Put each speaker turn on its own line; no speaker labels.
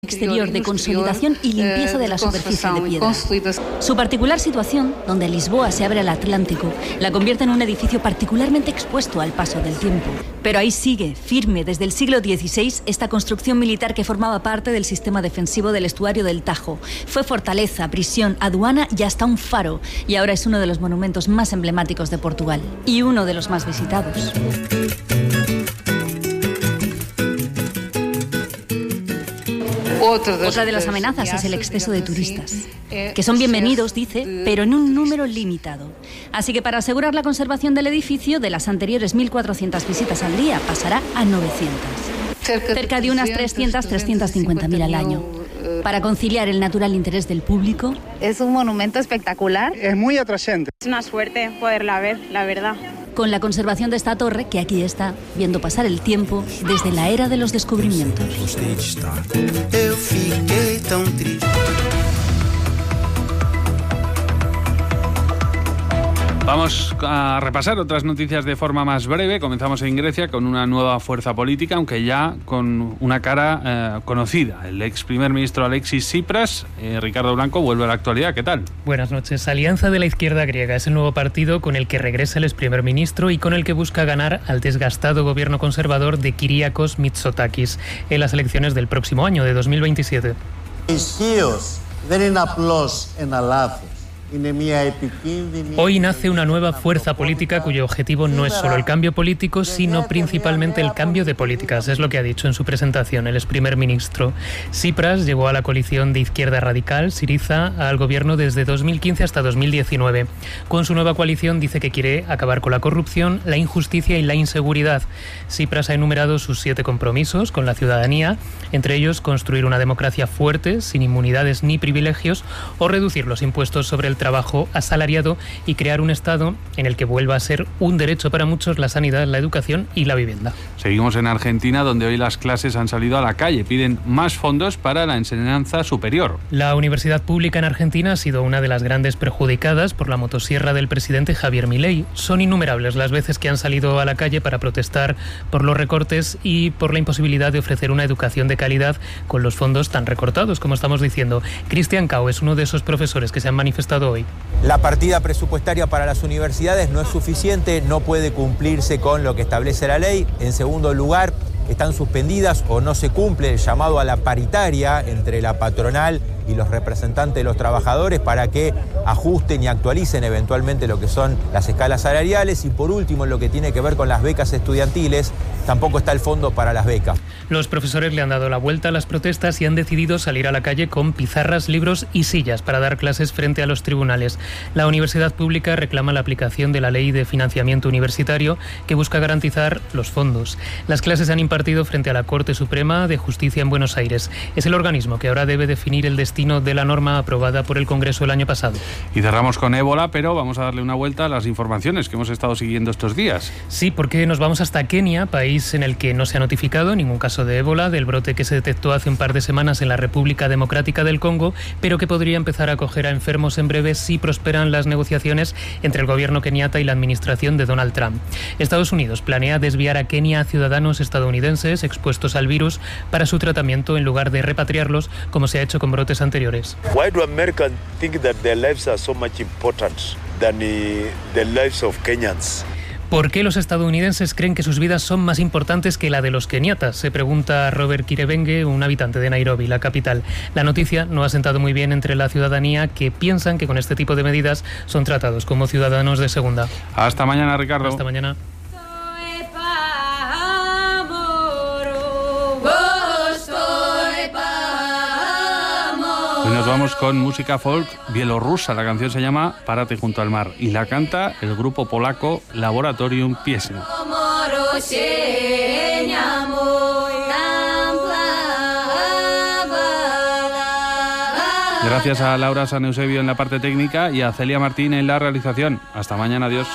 exterior de consolidación y limpieza de la superficie de piedra. Su particular situación, donde Lisboa se abre al Atlántico, la convierte en un edificio particularmente expuesto al paso del tiempo. Pero ahí sigue, firme, desde el siglo XVI, esta construcción militar que formaba parte del sistema defensivo del estuario del Tajo. Fue fortaleza, prisión, aduana y hasta un faro, y ahora es uno de los monumentos más emblemáticos de Portugal, y uno de los más visitados. Otra de las amenazas es el exceso de turistas, que son bienvenidos, dice, pero en un número limitado. Así que para asegurar la conservación del edificio, de las anteriores 1.400 visitas al día, pasará a 900. Cerca de unas 350.000 al año. Para conciliar el natural interés del público.
Es un monumento espectacular.
Es muy atrayente.
Es una suerte poderla ver, la verdad.
Con la conservación de esta torre, que aquí está, viendo pasar el tiempo desde la era de los descubrimientos.
Vamos a repasar otras noticias de forma más breve. Comenzamos en Grecia con una nueva fuerza política, aunque ya con una cara conocida. El ex primer ministro Alexis Tsipras, Ricardo Blanco, vuelve a la actualidad. ¿Qué tal?
Buenas noches. Alianza de la Izquierda Griega es el nuevo partido con el que regresa el ex primer ministro y con el que busca ganar al desgastado gobierno conservador de Kyriakos Mitsotakis en las elecciones del próximo año, de 2027. Hoy nace una nueva fuerza política cuyo objetivo no es solo el cambio político, sino principalmente el cambio de políticas, es lo que ha dicho en su presentación el ex primer ministro. Tsipras llegó a la coalición de izquierda radical, Syriza, al gobierno desde 2015 hasta 2019. Con su nueva coalición dice que quiere acabar con la corrupción, la injusticia y la inseguridad. Tsipras ha enumerado sus 7 compromisos con la ciudadanía, entre ellos construir una democracia fuerte, sin inmunidades ni privilegios, o reducir los impuestos sobre el trabajo asalariado y crear un Estado en el que vuelva a ser un derecho para muchos la sanidad, la educación y la vivienda.
Seguimos en Argentina, donde hoy las clases han salido a la calle. Piden más fondos para la enseñanza superior.
La universidad pública en Argentina ha sido una de las grandes perjudicadas por la motosierra del presidente Javier Milei. Son innumerables las veces que han salido a la calle para protestar por los recortes y por la imposibilidad de ofrecer una educación de calidad con los fondos tan recortados, como estamos diciendo. Cristian Cao es uno de esos profesores que se han manifestado hoy.
La partida presupuestaria para las universidades no es suficiente, no puede cumplirse con lo que establece la ley. En segundo lugar, están suspendidas o no se cumple el llamado a la paritaria entre la patronal y los representantes de los trabajadores para que ajusten y actualicen eventualmente lo que son las escalas salariales. Y por último, en lo que tiene que ver con las becas estudiantiles, tampoco está el fondo para las becas.
Los profesores le han dado la vuelta a las protestas y han decidido salir a la calle con pizarras, libros y sillas para dar clases frente a los tribunales. La universidad pública reclama la aplicación de la Ley de Financiamiento Universitario, que busca garantizar los fondos. Las clases se han impartido frente a la Corte Suprema de Justicia en Buenos Aires. Es el organismo que ahora debe definir el destino de la norma aprobada por el Congreso el año pasado.
Y cerramos con ébola, pero vamos a darle una vuelta a las informaciones que hemos estado siguiendo estos días.
Sí, porque nos vamos hasta Kenia, país en el que no se ha notificado ningún caso de ébola, del brote que se detectó hace un par de semanas en la República Democrática del Congo, pero que podría empezar a acoger a enfermos en breve si prosperan las negociaciones entre el gobierno keniata y la administración de Donald Trump. Estados Unidos planea desviar a Kenia a ciudadanos estadounidenses expuestos al virus para su tratamiento en lugar de repatriarlos, como se ha hecho con brotes anteriores.
Why do Americans think that their lives are so much important than the lives of Kenyans?
¿Por qué los estadounidenses creen que sus vidas son más importantes que la de los keniatas? Se pregunta Robert Kirevenge, un habitante de Nairobi, la capital. La noticia no ha sentado muy bien entre la ciudadanía, que piensan que con este tipo de medidas son tratados como ciudadanos de segunda.
Hasta mañana, Ricardo.
Hasta mañana.
Hoy nos vamos con música folk bielorrusa. La canción se llama Párate junto al mar y la canta el grupo polaco Laboratorium Piesen. Gracias a Laura San Eusebio en la parte técnica y a Celia Martín en la realización. Hasta mañana, adiós.